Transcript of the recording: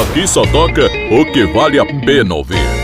Aqui só toca o que vale a pena ouvir.